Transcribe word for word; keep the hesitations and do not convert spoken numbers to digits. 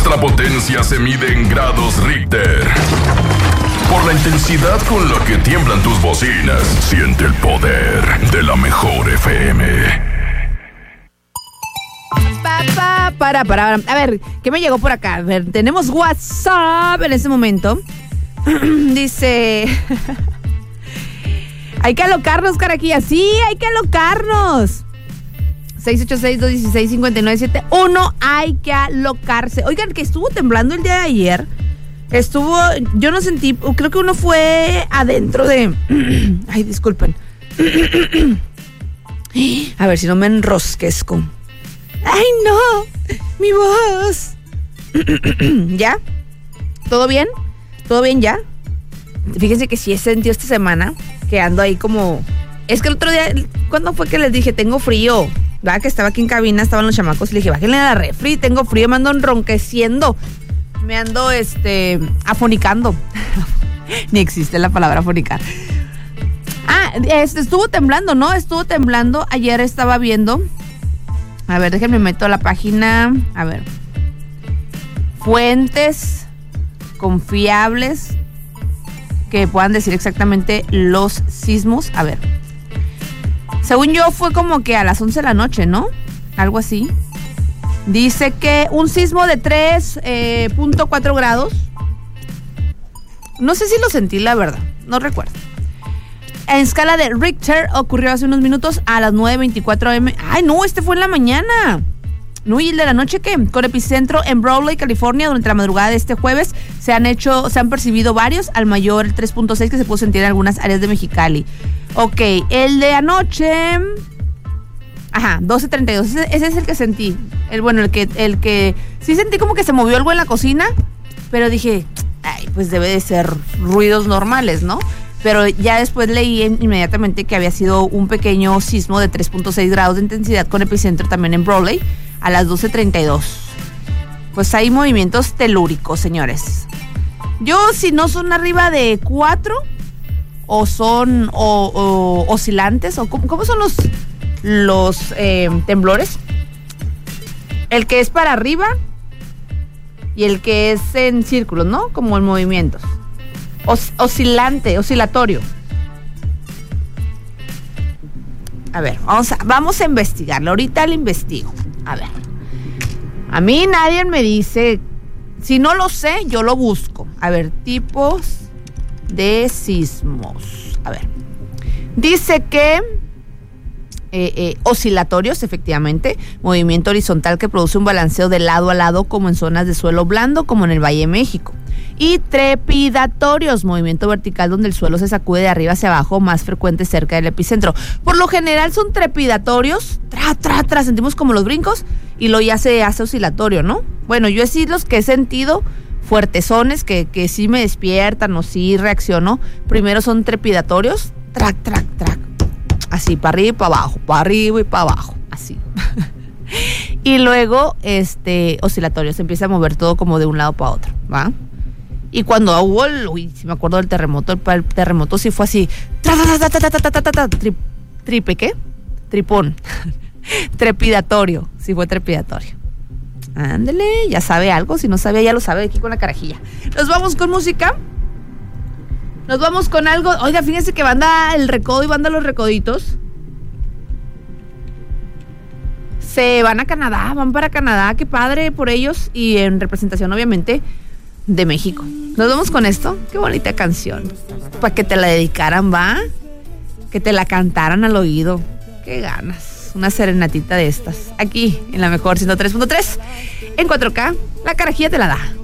Nuestra potencia se mide en grados Richter. Por la intensidad con la que tiemblan tus bocinas, siente el poder de la mejor F M. Pa, pa, para, para, a ver, ¿qué me llegó por acá? A ver, tenemos WhatsApp en este momento. Dice... hay que alocarnos, Caraquilla. Sí, hay que alocarnos. seis ocho seis, dos uno seis, cinco nueve siete uno. Hay que alocarse. Oigan, que estuvo temblando el día de ayer. Estuvo, yo no sentí, creo que uno fue adentro de... Ay, disculpen. A ver si no me enrosquezco. ¡Ay, no! ¡Mi voz! ¿Ya? ¿Todo bien? ¿Todo bien ya? Fíjense que sí he sentido esta semana que ando ahí como... Es que el otro día, ¿cuándo fue que les dije? Tengo frío. ¿Verdad? Que estaba aquí en cabina, estaban los chamacos y le dije, bájenle a la refri, tengo frío, me ando enronqueciendo. Me ando, este, afonicando. Ni existe la palabra afonicar. Ah, este, estuvo temblando, ¿no? Estuvo temblando. Ayer estaba viendo... A ver, déjenme meto a la página. A ver. Fuentes confiables que puedan decir exactamente los sismos. A ver. Según yo fue como que a las once de la noche, ¿no? Algo así. Dice que un sismo de tres punto cuatro grados. No sé si lo sentí, la verdad. No recuerdo. En escala de Richter ocurrió hace unos minutos a las nueve veinticuatro eme. ¡Ay, no! Este fue en la mañana. No, ¿y el de la noche qué? Con epicentro en Brawley, California, durante la madrugada de este jueves se han hecho, se han percibido varios, al mayor el tres punto seis que se pudo sentir en algunas áreas de Mexicali. Ok, el de anoche... Ajá, doce treinta y dos, ese, ese es el que sentí. El bueno, el que, el que... Sí sentí como que se movió algo en la cocina, pero dije, ay, pues debe de ser ruidos normales, ¿no? Pero ya después leí inmediatamente que había sido un pequeño sismo de tres punto seis grados de intensidad con epicentro también en Brawley a las doce treinta y dos. Pues hay movimientos telúricos, señores. Yo, si no son arriba de cuatro o son o, o, oscilantes, o ¿cómo, cómo son los, los eh, temblores? El que es para arriba y el que es en círculos, ¿no? Como en movimientos. Os, oscilante, oscilatorio. A ver, vamos a, vamos a investigarlo. Ahorita lo investigo. A ver. A mí nadie me dice. Si no lo sé, yo lo busco. A ver, tipos de sismos. A ver. Dice que eh, eh, oscilatorios, efectivamente. Movimiento horizontal que produce un balanceo de lado a lado, como en zonas de suelo blando, como en el Valle de México. Y trepidatorios, movimiento vertical donde el suelo se sacude de arriba hacia abajo, más frecuente cerca del epicentro. Por lo general son trepidatorios, tra, tra, tra, sentimos como los brincos, y luego ya se hace oscilatorio, ¿no? Bueno, yo sí los que he sentido fuertezones, que, que sí me despiertan o sí reacciono, primero son trepidatorios, trac, trac, trac, así, para arriba y para abajo, para arriba y para abajo, así. Y luego, este, oscilatorios, se empieza a mover todo como de un lado para otro, ¿va? Y cuando hubo, el, uy, si me acuerdo del terremoto, el, el terremoto sí fue así, tra, tra, tra, tra, tra, tra, tra, tra, tri, tripe, ¿qué? Tripón, trepidatorio, sí fue trepidatorio. Ándele, ya sabe algo, si no sabía ya lo sabe aquí con la carajilla. Nos vamos con música, nos vamos con algo, oiga, fíjense que banda El Recodo y banda Los Recoditos se van a Canadá, van para Canadá, qué padre por ellos, y en representación obviamente de México. Nos vamos con esto, qué bonita canción, para que te la dedicaran, va, que te la cantaran al oído, qué ganas, una serenatita de estas, aquí en la mejor ciento tres punto tres, en cuatro K, la carajilla te la da.